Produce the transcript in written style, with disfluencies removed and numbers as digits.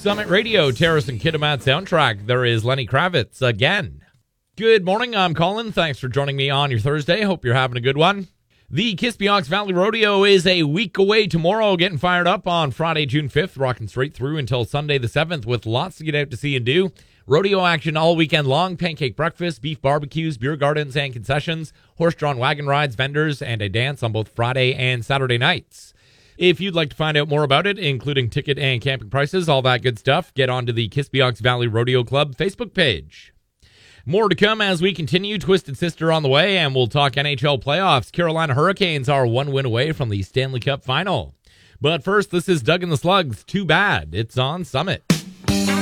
Summit Radio, Terrace and Kitimat soundtrack. There is Lenny Kravitz again. Good morning, I'm Colin. Thanks for joining me on your Thursday. Hope you're having a good one. The Kispiox Valley Rodeo is a week away tomorrow, getting fired up on Friday, June 5th, rocking straight through until Sunday the 7th with lots to get out to see and do. Rodeo action all weekend long, pancake breakfast, beef barbecues, beer gardens and concessions, horse-drawn wagon rides, vendors, and a dance on both Friday and Saturday nights. If you'd like to find out more about it, including ticket and camping prices, all that good stuff, get onto the Kispiox Valley Rodeo Club Facebook page. More to come as we continue. Twisted Sister on the way, and we'll talk NHL playoffs. Carolina Hurricanes are one win away from the Stanley Cup final. But first, this is Doug and the Slugs. Too bad. It's on Summit.